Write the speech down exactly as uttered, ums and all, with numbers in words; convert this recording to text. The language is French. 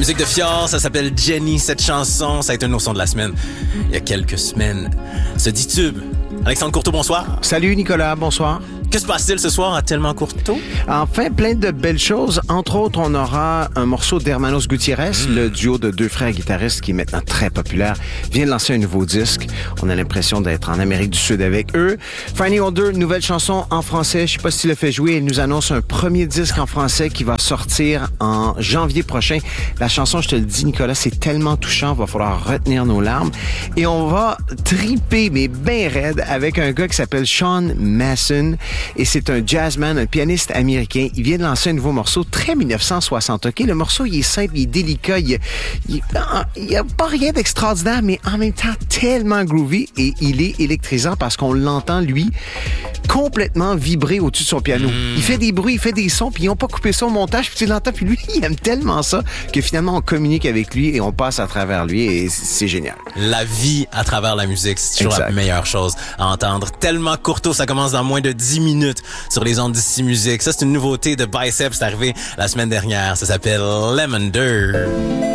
musique de Fjord, ça s'appelle Jenny, cette chanson, ça a été un ourson de la semaine, il y a quelques semaines. Ce dit tube. Alexandre Courteau, bonsoir. Salut Nicolas, bonsoir. Que se passe-t-il ce soir à Tellement Courteau? Enfin, plein de belles choses. Entre autres, on aura un morceau d'Hermanos Gutiérrez, mmh. le duo de deux frères guitaristes qui est maintenant très populaire, vient de lancer un nouveau disque. On a l'impression d'être en Amérique du Sud avec eux. Fanny Older, nouvelle chanson en français. Je sais pas si tu l'as fait jouer. Elle nous annonce un premier disque en français qui va sortir en janvier prochain. La chanson, je te le dis, Nicolas, c'est tellement touchant. Il va falloir retenir nos larmes. Et on va triper, mais bien raide, avec un gars qui s'appelle Sean Masson. Et c'est un jazzman, un pianiste américain. Il vient de lancer un nouveau morceau, très dix-neuf cent soixante. OK, le morceau, il est simple, il est délicat. Il n'y a, a pas rien d'extraordinaire, mais en même temps, tellement groovy. Et il est électrisant parce qu'on l'entend, lui, complètement vibrer au-dessus de son piano. Mmh. Il fait des bruits, il fait des sons, puis ils n'ont pas coupé ça au montage, puis tu l'entends, puis lui, il aime tellement ça que finalement, on communique avec lui et on passe à travers lui et c'est génial. La vie à travers la musique, c'est toujours exact. La meilleure chose à entendre. Tellement Courteau, ça commence dans moins de dix minutes sur les ondes d'ici musique. Ça, c'est une nouveauté de Bicep, c'est arrivé la semaine dernière. Ça s'appelle Lavender.